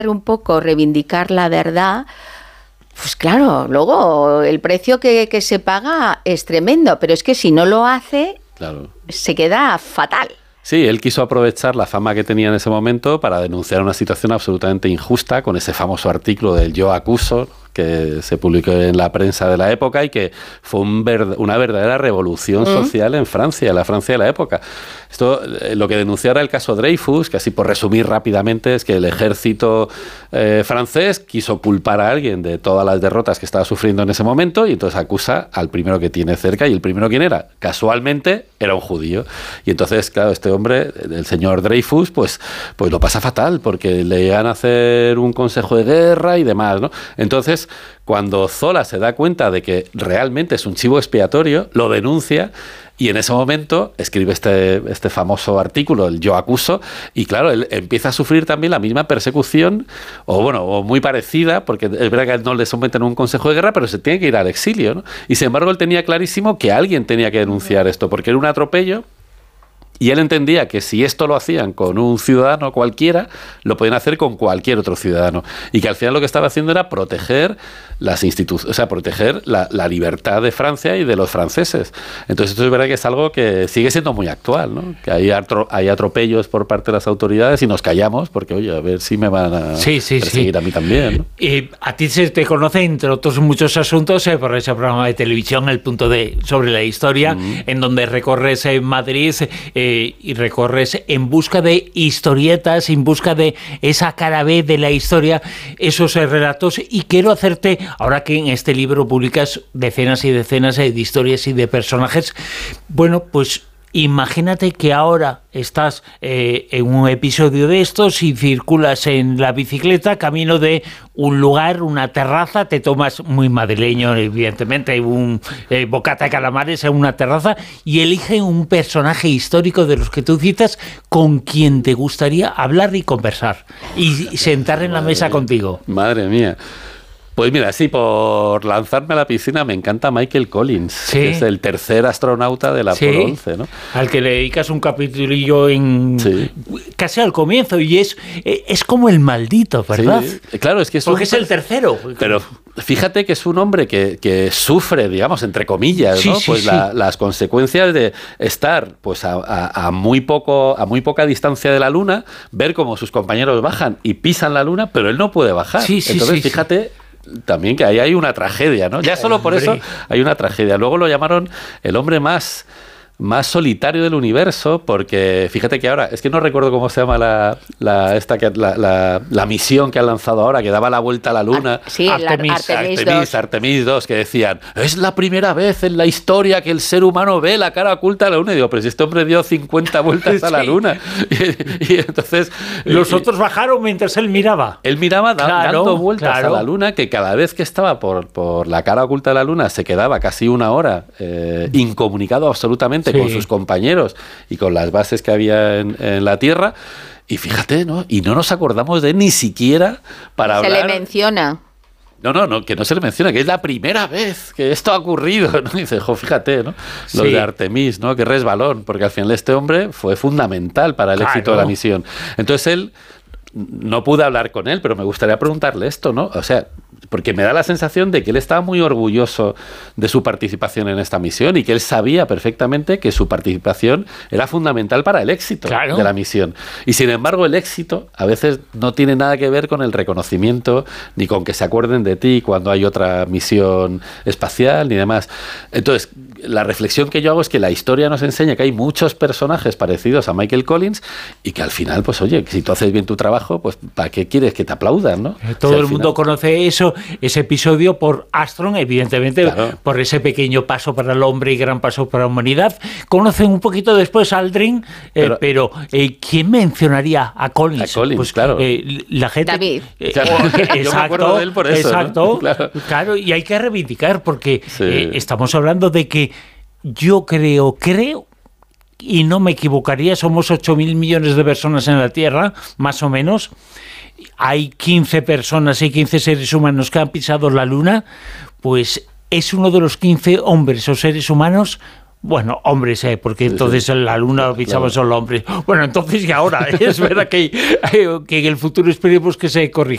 un poco, reivindicar la verdad, pues claro, luego el precio que se paga es tremendo, pero es que si no lo hace, claro, se queda fatal. Sí, él quiso aprovechar la fama que tenía en ese momento para denunciar una situación absolutamente injusta con ese famoso artículo del Yo acuso, que se publicó en la prensa de la época y que fue una verdadera revolución social en Francia, en la Francia de la época. Esto, lo que denunciara el caso Dreyfus, que así por resumir rápidamente, es que el ejército francés quiso culpar a alguien de todas las derrotas que estaba sufriendo en ese momento y entonces acusa al primero que tiene cerca. ¿Y el primero quién era? Casualmente era un judío. Y entonces, claro, este hombre, el señor Dreyfus, pues lo pasa fatal porque le iban a hacer un consejo de guerra y demás, ¿no? Entonces, cuando Zola se da cuenta de que realmente es un chivo expiatorio, lo denuncia y en ese momento escribe este famoso artículo, el Yo acuso, y claro, él empieza a sufrir también la misma persecución, o muy parecida, porque es verdad que no le someten a un consejo de guerra, pero se tiene que ir al exilio, ¿no? Y sin embargo él tenía clarísimo que alguien tenía que denunciar esto, porque era un atropello. Y él entendía que si esto lo hacían con un ciudadano cualquiera, lo podían hacer con cualquier otro ciudadano. Y que al final lo que estaba haciendo era proteger las instituciones, o sea, proteger la libertad de Francia y de los franceses. Entonces esto es verdad que es algo que sigue siendo muy actual, ¿no? Que hay atropellos por parte de las autoridades y nos callamos porque, oye, a ver si me van a perseguir a mí también, ¿no? A ti se te conoce, entre otros muchos asuntos, por ese programa de televisión, El Punto de sobre la historia, en donde recorres Madrid y recorres en busca de historietas, en busca de esa cara B de la historia, esos relatos. Y quiero hacerte, ahora que en este libro publicas decenas y decenas de historias y de personajes, bueno, pues imagínate que ahora estás en un episodio de estos y circulas en la bicicleta camino de un lugar, una terraza, te tomas muy madrileño, evidentemente, un bocata de calamares en una terraza y eligen un personaje histórico de los que tú citas con quien te gustaría hablar y conversar y sentar en la mesa contigo. Madre mía. Pues mira, sí, por lanzarme a la piscina me encanta Michael Collins, que es el tercer astronauta del Apolo 11, ¿no? Al que le dedicas un capitulillo casi al comienzo y es como el maldito, ¿verdad? Sí, claro, es que porque es el tercero. Pero fíjate que es un hombre que sufre, digamos, entre comillas, ¿no? Las consecuencias de estar pues a muy poca distancia de la Luna, ver cómo sus compañeros bajan y pisan la Luna, pero él no puede bajar. Entonces, fíjate también que ahí hay una tragedia, ¿no? Ya solo por eso hay una tragedia. Luego lo llamaron el hombre más solitario del universo, porque fíjate que ahora, es que no recuerdo cómo se llama la misión que han lanzado ahora, que daba la vuelta a la Luna. Artemis 2, que decían, es la primera vez en la historia que el ser humano ve la cara oculta de la Luna. Y digo, pero si este hombre dio 50 vueltas a la Luna. Y entonces los otros bajaron mientras él miraba. Él miraba dando vueltas a la Luna, que cada vez que estaba por la cara oculta de la Luna se quedaba casi una hora incomunicado absolutamente con sus compañeros y con las bases que había en la Tierra. Y fíjate, ¿no? Y no nos acordamos de él ni siquiera para hablar. Se le menciona. No, que no se le menciona, que es la primera vez que esto ha ocurrido, ¿no? Y dice, fíjate, ¿no? Lo de Artemis, ¿no? Qué resbalón, porque al final este hombre fue fundamental para el éxito de la misión. Entonces él, no pude hablar con él, pero me gustaría preguntarle esto, ¿no? O sea, porque me da la sensación de que él estaba muy orgulloso de su participación en esta misión y que él sabía perfectamente que su participación era fundamental para el éxito de la misión. Y sin embargo, el éxito a veces no tiene nada que ver con el reconocimiento ni con que se acuerden de ti cuando hay otra misión espacial ni demás. Entonces, la reflexión que yo hago es que la historia nos enseña que hay muchos personajes parecidos a Michael Collins y que al final, pues oye, si tú haces bien tu trabajo, pues ¿para qué quieres que te aplaudan, no? Todo el mundo conoce ese episodio por Armstrong, evidentemente, por ese pequeño paso para el hombre y gran paso para la humanidad. Conocen un poquito después a Aldrin, pero ¿quién mencionaría a Collins? A Collins, pues, claro. La gente... David. Yo me acuerdo de él por eso. Exacto, ¿no? Claro, y hay que reivindicar, porque estamos hablando de que yo creo, y no me equivocaría, somos 8.000 millones de personas en la Tierra, más o menos. Hay 15 personas, hay 15 seres humanos que han pisado la Luna, pues es uno de los 15 hombres o seres humanos. Bueno, hombres, porque entonces en la Luna lo pisaban solo hombres. Bueno, entonces y ahora, es verdad que en el futuro esperemos que se corrija.